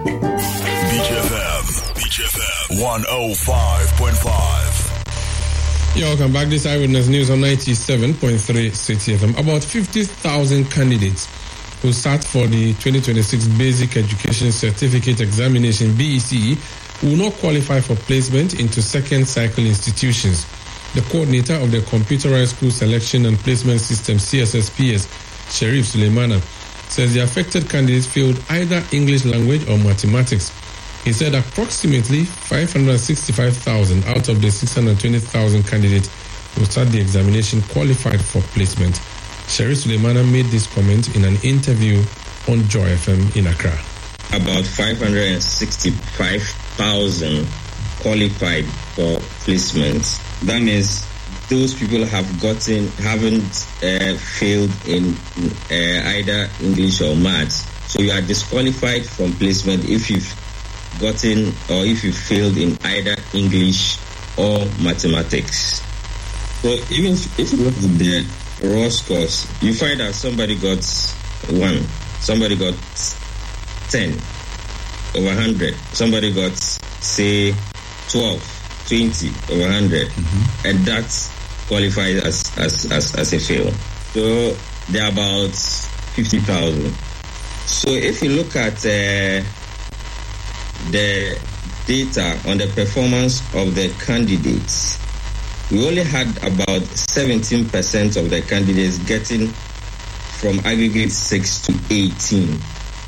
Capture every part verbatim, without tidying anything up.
Beach F M, Beach F M, one oh five point five. Yeah, welcome back. This Eyewitness News on ninety-seven point three City F M. About fifty thousand candidates who sat for the twenty twenty-six Basic Education Certificate Examination, B E C E, will not qualify for placement into second cycle institutions. The coordinator of the Computerized School Selection and Placement System, C S S P S, Sharif Suleimana, says the affected candidates failed either English language or mathematics. He said approximately five hundred sixty-five thousand out of the six hundred twenty thousand candidates who sat the examination qualified for placement. Sharif Suleimana made this comment in an interview on Joy F M in Accra. About five hundred sixty-five thousand qualified for placements. That means those people have gotten, haven't uh, failed in uh, either English or maths. So you are disqualified from placement if you've gotten or if you failed in either English or mathematics. So even if, if you look at the raw scores, you find that somebody got one, somebody got ten over one hundred, somebody got, say, twelve, twenty over one hundred, mm-hmm. and that qualifies as, as, as, as a fail. So there are about fifty thousand. So if you look at uh, the data on the performance of the candidates, we only had about seventeen percent of the candidates getting from aggregate six to eighteen.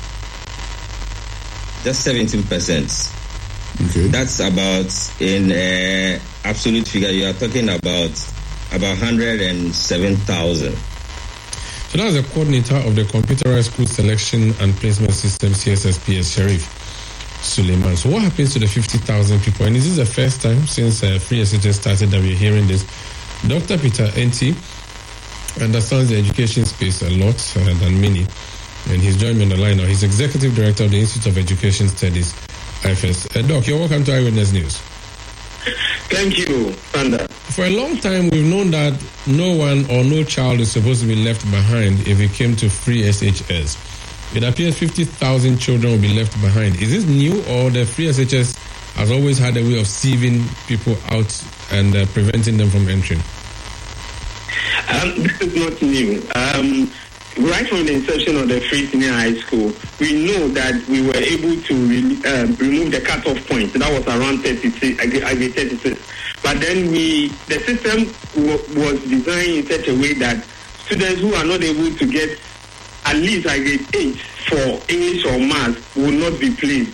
Just seventeen percent. Okay. That's about, in uh, absolute figure, you are talking about about one hundred seven thousand. So that's the coordinator of the Computerized School Selection and Placement System, C S S P S, Sharif Suleiman. So what happens to the fifty thousand people? And this is the first time since uh, Free S H S started that we're hearing this. Doctor Peter Enti understands the education space a lot uh, than many. And he's joined me on the line now. He's Executive Director of the Institute of Education Studies, I F S. Uh, Doc, you're welcome to Eyewitness News. Thank you, Sandra. For a long time, we've known that no one or no child is supposed to be left behind if it came to Free S H S. It appears fifty thousand children will be left behind. Is this new, or the Free S H S has always had a way of sieving people out and uh, preventing them from entering? Um, this is not new. Um, Right from the inception of the Free Senior High School, we know that we were able to re- uh, remove the cutoff point. That was around thirty-six, I agree, thirty-six. But then we, the system w- was designed in such a way that students who are not able to get at least I grade eight for English or math will not be placed.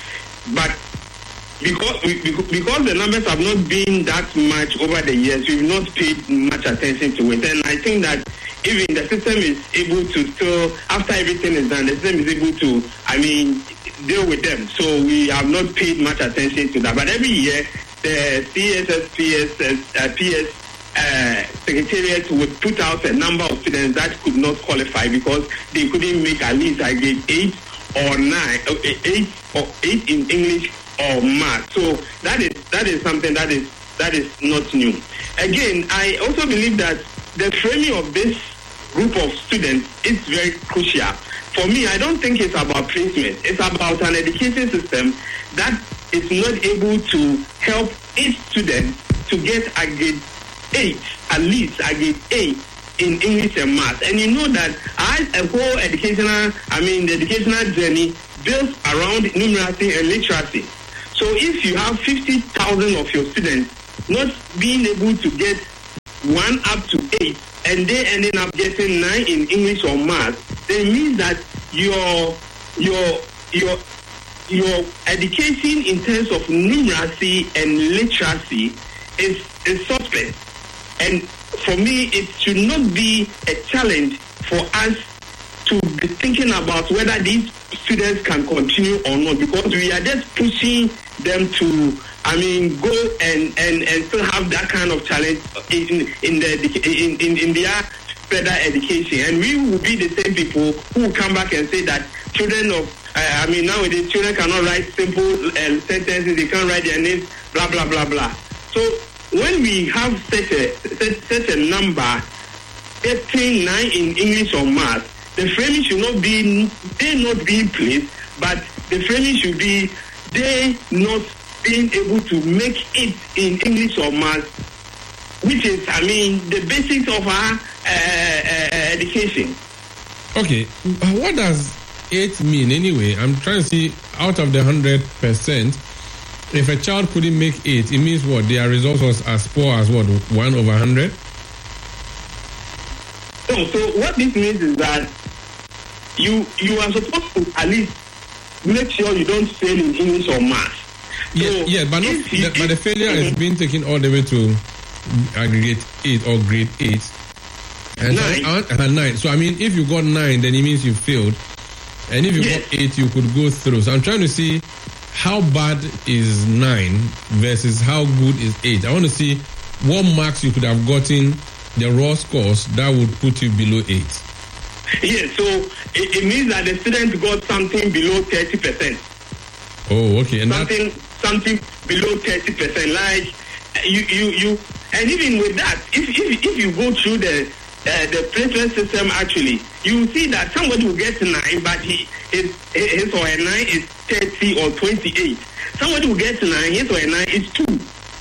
But because we, because the numbers have not been that much over the years, we've not paid much attention to it. And I think that even the system is able to still, after everything is done, the system is able to, I mean, deal with them. So we have not paid much attention to that. But every year, the C S S P S, uh, P S uh, Secretariat would put out a number of students that could not qualify because they couldn't make at least I grade eight or nine, or eight or eight in English or math. So that is that is something that is that is not new. Again, I also believe that the framing of this group of students is very crucial. For me, I don't think it's about placement. It's about an education system that is not able to help each student to get a grade eight, at least a grade eight in English and math. And you know that as a whole educational, I mean, the educational journey built around numeracy and literacy. So if you have fifty thousand of your students not being able to get one up to eight, and they ending up getting nine in English or math, then it means that your your your your education in terms of numeracy and literacy is is suspect. And for me, it should not be a challenge for us to be thinking about whether these students can continue or not, because we are just pushing them to, I mean, go and, and, and still have that kind of challenge in in the in, in, in their further education. And we will be the same people who will come back and say that children of, uh, I mean, nowadays children cannot write simple uh, sentences, they can't write their names, blah, blah, blah, blah. So when we have such a, such, such a number, eighteen, nine in English or math, the framing should not be, they not being placed, but the framing should be they not being able to make it in English or math, which is, I mean, the basics of our uh, uh, education. Okay, what does eight mean anyway? I'm trying to see, out of the one hundred percent, if a child couldn't make eight, it means what? Their results was as poor as what? one over one hundred? No, so what this means is that you you are supposed to at least make sure you don't fail in English or math. Yeah, so yeah, but, not, you, the, but the failure mm-hmm. is being taken all the way to aggregate eight or grade eight. And nine. So, uh, nine. So, I mean, if you got nine, then it means you failed. And if you yes. got eight, you could go through. So, I'm trying to see how bad is nine versus how good is eight. I want to see what marks you could have gotten, the raw scores, that would put you below eight. Yes, so it, it means that the student got something below thirty percent. Oh, okay. And something something below thirty percent. Like you, you, you, and even with that, if if, if you go through the uh, the placement system, actually, you will see that somebody will get nine, but he his his or her nine is thirty or twenty-eight. Somebody will get nine, his or her nine is two.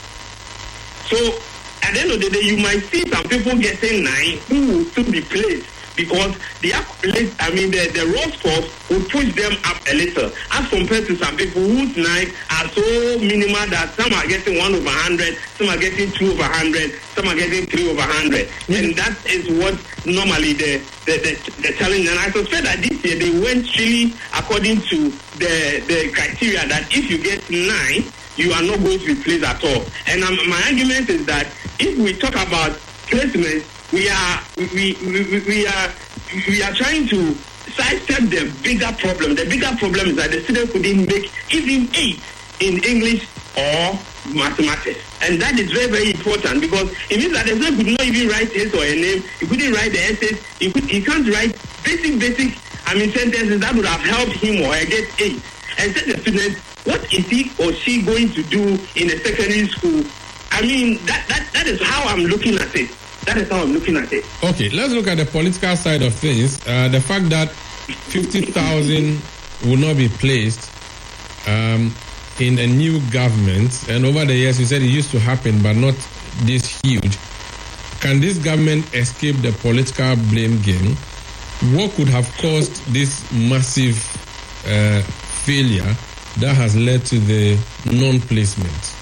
So at the end of the day, you might see some people getting nine who will still be placed, because the accurate, I mean, the, the raw scores will push them up a little, as compared to some people whose nine are so minimal that some are getting one over one hundred, some are getting two over one hundred, some are getting three over one hundred. Mm-hmm. And that is what normally the, the, the, the challenge. And I suspect that this year they went really according to the, the criteria that if you get nine, you are not going to be placed at all. And um, my argument is that if we talk about placement, we are we, we we are we are trying to sidestep the bigger problem. The bigger problem is that the student couldn't make even eight in English or mathematics, and that is very very important, because it means that the student could not even write his or her name. He couldn't write the essays. He could he can't write basic basic I mean sentences that would have helped him or her get eight. And tell the student, what is he or she going to do in a secondary school? I mean, that, that, that is how I'm looking at it. That is how I'm looking at it. Okay, let's look at the political side of things. Uh, the fact that fifty thousand will not be placed um, in a new government, and over the years you said it used to happen, but not this huge. Can this government escape the political blame game? What could have caused this massive uh, failure that has led to the non-placement?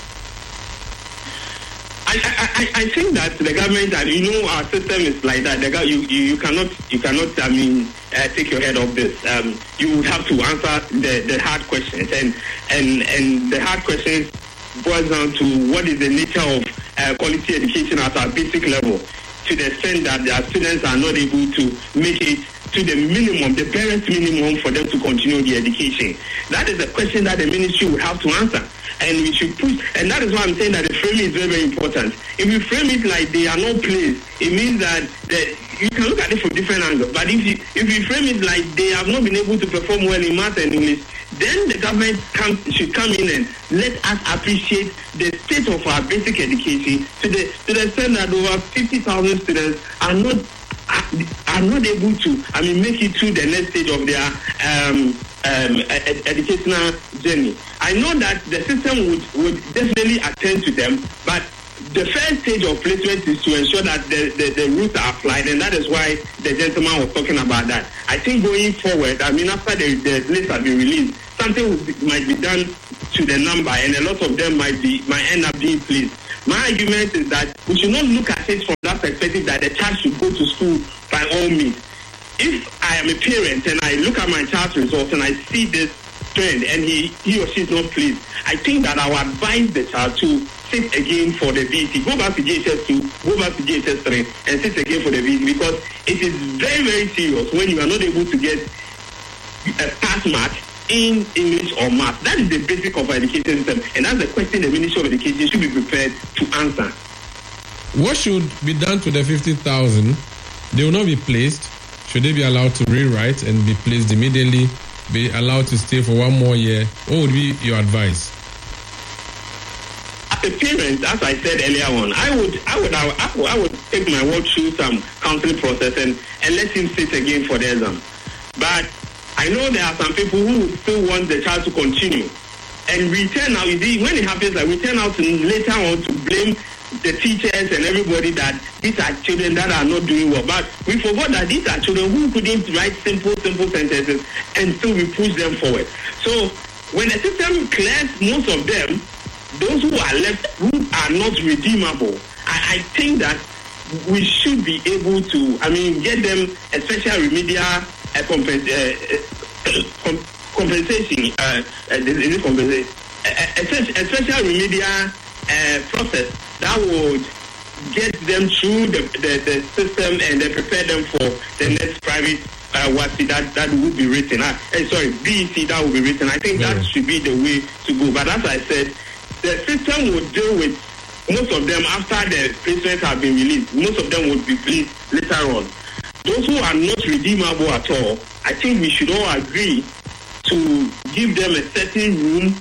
I, I, I think that the government, and you know, our system is like that. The, you, you you cannot you cannot I mean uh, take your head off this. Um, you would have to answer the, the hard questions, and and and the hard questions boils down to what is the nature of uh, quality education at our basic level, to the extent that our students are not able to make it to the minimum, the parents' minimum for them to continue the education. That is a question that the ministry will have to answer. And we should push, and that is why I'm saying that the framing is very, very important. If you frame it like they are not placed, it means that, that you can look at it from different angles. But if you if you frame it like they have not been able to perform well in math and English, then the government come, should come in and let us appreciate the state of our basic education to the to the extent that over fifty thousand students are not are not able to, I mean, make it to the next stage of their um, um, ed- educational journey. I know that the system would, would definitely attend to them, but the first stage of placement is to ensure that the, the, the rules are applied, and that is why the gentleman was talking about that. I think going forward, I mean, after the, the list has been released, something will be, might be done to the number, and a lot of them might be might end up being placed. My argument is that we should not look at it from that perspective that the child should go to school by all means. If I am a parent and I look at my child's results and I see this trend and he, he or she is not pleased, I think that I will advise the child to sit again for the V C. Go back to J S S two, go back to J S S three and sit again for the V C, because it is very, very serious when you are not able to get a pass mark in English or math. That is the basic of our education system, and that's the question the Ministry of Education should be prepared to answer. What should be done to the fifty thousand? They will not be placed. Should they be allowed to rewrite and be placed immediately, be allowed to stay for one more year? What would be your advice? As a parent, as I said earlier on, I would I would I would, I would take my word through some counseling process and, and let him sit again for the exam. But I know there are some people who still want the child to continue. And we turn out, you see, when it happens, like we turn out to later on to blame the teachers and everybody that these are children that are not doing well. But we forgot that these are children who couldn't write simple, simple sentences, and still we push them forward. So when the system clears most of them, those who are left, who are not redeemable, I, I think that we should be able to, I mean, get them a special remedial uh, compens- uh, uh, compensation, uh, uh, is it compensation? A, a, a special remedial uh, process that would get them through the, the, the system and then prepare them for the next private uh, WASI that, that would be written. Uh, sorry, B E C that would be written. I think yeah. that should be the way to go. But as I said, the system would deal with most of them after the placements have been released. Most of them would be released later on. Those who are not redeemable at all, I think we should all agree to give them a certain room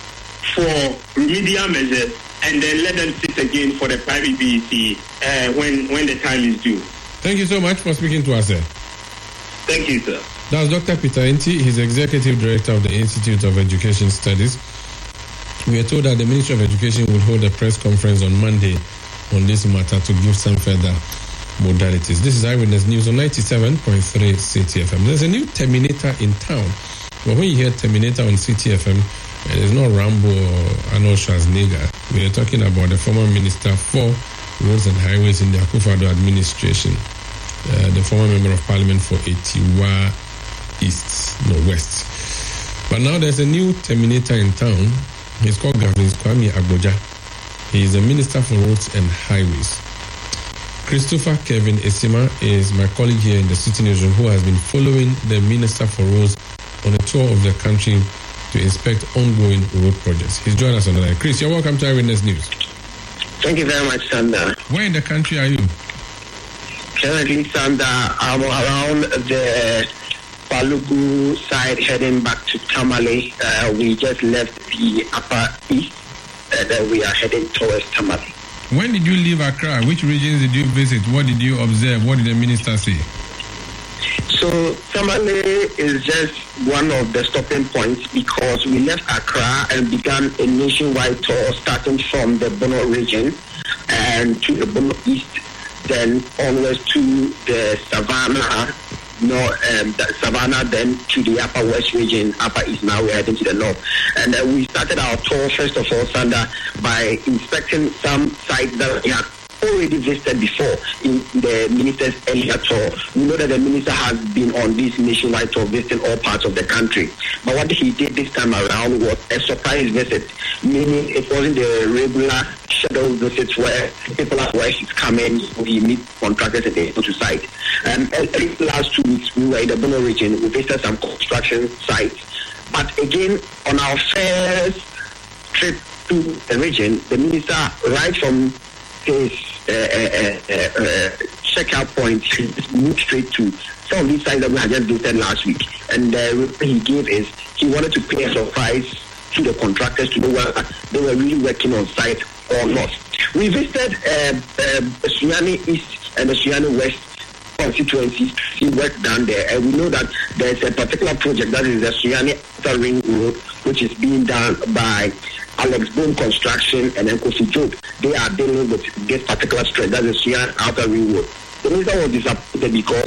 for remedial measures and then let them sit again for the private B E C uh, when, when the time is due. Thank you so much for speaking to us, sir. Thank you, sir. That's Doctor Peter Enti. He's Executive Director of the Institute of Education Studies. We are told that the Ministry of Education will hold a press conference on Monday on this matter to give some further modalities. This is Eyewitness News on ninety-seven point three C T F M. There's a new Terminator in town. But when you hear Terminator on C T F M, it is not Rambo or Arnold Schwarzenegger. We are talking about the former Minister for Roads and Highways in the Akufo-Addo administration, uh, the former Member of Parliament for Etiwa East, no West. But now there's a new Terminator in town. He's called Gavin Kwame Agboja. He is the Minister for Roads and Highways. Christopher Kevin Esima is my colleague here in the City Newsroom who has been following the Minister for Roads on a tour of the country to inspect ongoing road projects. He's joined us on the line. Chris, you're welcome to Eyewitness News. Thank you very much, Sanda. Where in the country are you? Currently, Sanda, I'm around the Palugu side heading back to Tamale. Uh, we just left the upper east and uh, we are heading towards Tamale. When did you leave Accra? Which regions did you visit? What did you observe? What did the minister say? So Tamale is just one of the stopping points because we left Accra and began a nationwide tour starting from the Bono region and to the Bono East, then onwards to the Savannah, no, um, the Savannah, then to the Upper West region, Upper East. Now we're heading to the north. And uh, we started our tour, first of all, Sanda, by inspecting some sites that we had already visited before in the minister's earlier tour. We know that the minister has been on this nationwide tour visiting all parts of the country. But what he did this time around was a surprise visit, meaning it wasn't the regular scheduled visits where people are where he's coming, we meet contractors and they go to site. Um, and last two weeks we were in the Bono region, we visited some construction sites. But again, on our first trip to the region, the minister, right from his uh, uh, uh, uh, checkout point, he moved straight to some of these sites that we had just visited last week. And uh, what he gave is he wanted to pay a surprise to the contractors to know whether they were really working on site or not. We visited uh, uh, Sunyani East and the Sunyani West constituencies to see work done there. And we know that there's a particular project that is the Sunyani Outer Ring Road, which is being done by Alex Boom Construction and then Kofi Job. They are dealing with this particular stretch, that is Sunyani Outer Ring Road. The minister was disappointed because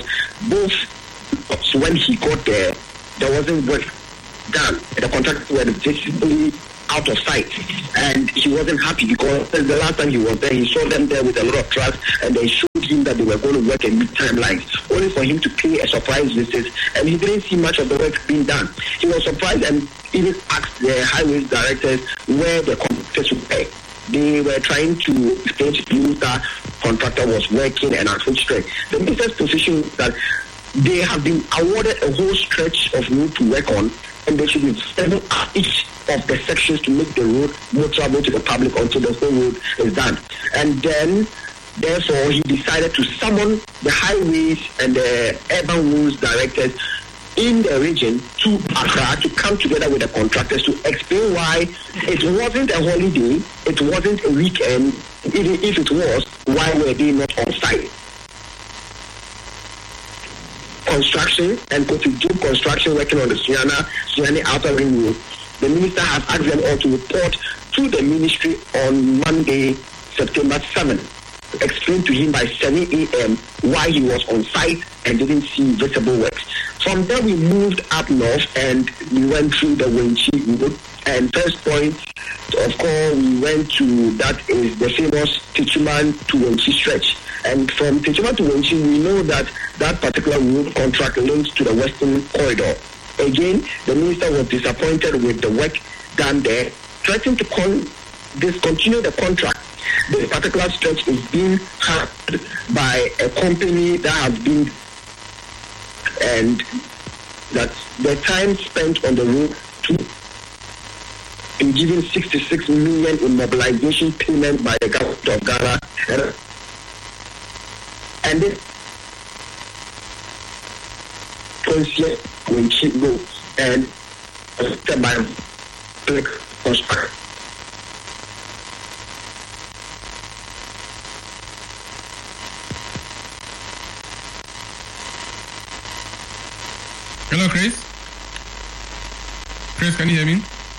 both, so when he got there, there wasn't work done. The contractors were visibly out of sight, and he wasn't happy because the last time he was there, he saw them there with a lot of trucks, and they showed him that they were going to work and meet timelines, only for him to pay a surprise visit, and he didn't see much of the work being done. He was surprised and even asked the highways directors where the contractors were. They were trying to explain to the that contractor was working and at full strength. The minister's position is that they have been awarded a whole stretch of road to work on, and they should be stepping up each of the sections to make the road more travel to the public until the whole road is done. And then, therefore, he decided to summon the highways and the urban roads directors in the region to Accra to come together with the contractors to explain why it wasn't a holiday, it wasn't a weekend, even if it was, why were they not on site? Construction and Kotu Construction working on the Sunyani, Sunyani Outer Ring Road. The minister has asked them all to report to the ministry on Monday, September seventh. Explain to him by seven a.m. why he was on site and didn't see visible works. From there, we moved up north and we went through the Wenchi Road. And first point, of course, we went to, that is the famous Techiman to Wenchi stretch. And from Techiman to Wenchi, we know that that particular road contract links to the Western Corridor. Again, the minister was disappointed with the work done there, threatened to con- discontinue the contract. This particular stretch is being handled by a company that has been, and that the time spent on the road to be given sixty-six million in mobilization payment by the government of Ghana, and, and this concierge will keep go and step by click construct. Hello, Chris. Chris, can you hear me?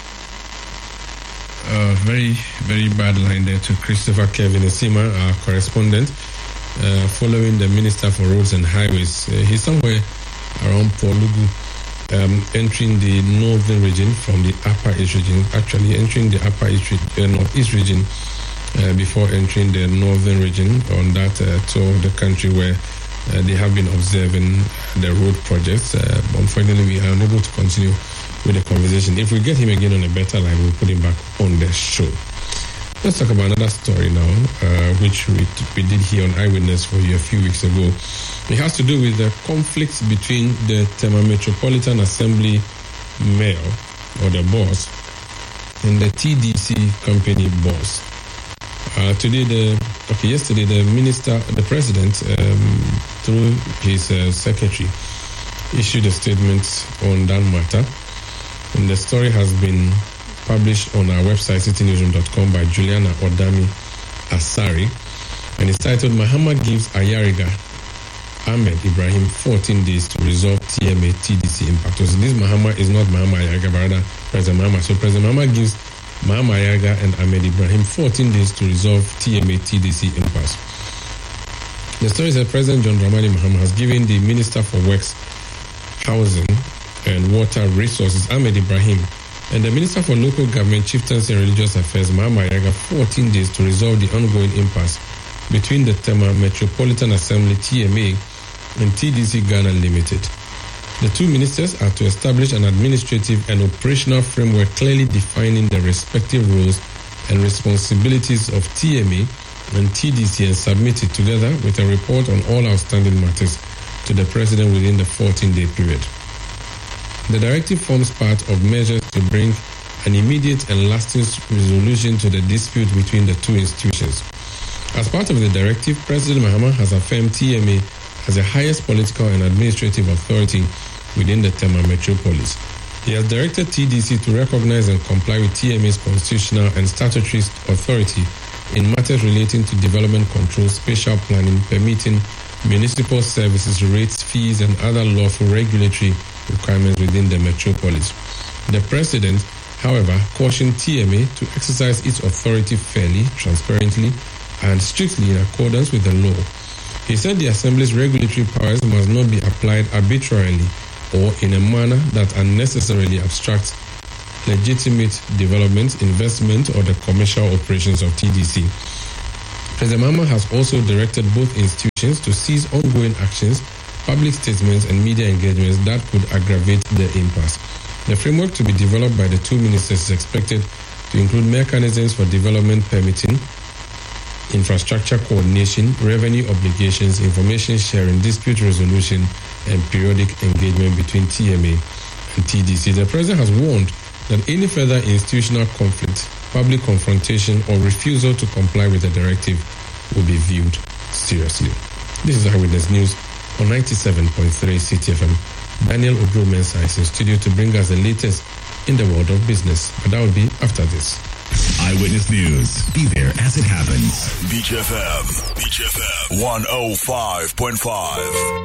Uh, very, very bad line there to Christopher Kevin Esima, our correspondent, uh, following the Minister for Roads and Highways. Uh, he's somewhere around Polugu, um, entering the northern region from the upper east region, actually entering the upper east, uh, northeast region uh, before entering the northern region on that uh, tour of the country where Uh, they have been observing the road projects. Uh, unfortunately, we are unable to continue with the conversation. If we get him again on a better line, we'll put him back on the show. Let's talk about another story now, uh, which we, we did here on Eyewitness for you a few weeks ago. It has to do with the conflicts between the Tema Metropolitan Assembly mayor, or the boss, and the T D C company boss. Uh, today, the okay, yesterday, the minister, the president, um, through his uh, secretary, issued a statement on that matter. And the story has been published on our website, city newsroom dot com, by Juliana Odami Asari. And it's titled, Mahama gives Ayariga Ahmed Ibrahim fourteen days to resolve T M A T D C impact. So this Mahama is not Mahama Ayariga, but rather President Mahama. So President Mahama gives Mahama Ayariga and Ahmed Ibrahim fourteen days to resolve T M A T D C impasse. The story says President John Dramani Mahama has given the Minister for Works, Housing and Water Resources, Ahmed Ibrahim, and the Minister for Local Government, Chieftaincy and Religious Affairs, Mahama Ayariga, fourteen days to resolve the ongoing impasse between the Tema Metropolitan Assembly, T M A, and T D C Ghana Limited. The two ministers are to establish an administrative and operational framework clearly defining the respective roles and responsibilities of T M A and T D C and submit it together with a report on all outstanding matters to the President within the fourteen-day period. The directive forms part of measures to bring an immediate and lasting resolution to the dispute between the two institutions. As part of the directive, President Mahama has affirmed T M A as the highest political and administrative authority within the Tema Metropolis. He has directed T D C to recognize and comply with T M A's constitutional and statutory authority in matters relating to development control, spatial planning, permitting, municipal services, rates, fees, and other lawful regulatory requirements within the metropolis. The President, however, cautioned T M A to exercise its authority fairly, transparently, and strictly in accordance with the law. He said the Assembly's regulatory powers must not be applied arbitrarily or in a manner that unnecessarily obstructs legitimate development, investment, or the commercial operations of T D C. President Mahama has also directed both institutions to cease ongoing actions, public statements, and media engagements that could aggravate the impasse. The framework to be developed by the two ministers is expected to include mechanisms for development permitting, infrastructure coordination, revenue obligations, information sharing, dispute resolution, and periodic engagement between T M A and T D C. The President has warned that any further institutional conflict, public confrontation, or refusal to comply with the directive will be viewed seriously. This is Eyewitness News on ninety-seven point three C T F M. Daniel Odro-Mensah is in studio to bring us the latest in the world of business, but that will be after this. Eyewitness News. Be there as it happens. Beach F M. Beach F M. one oh five point five.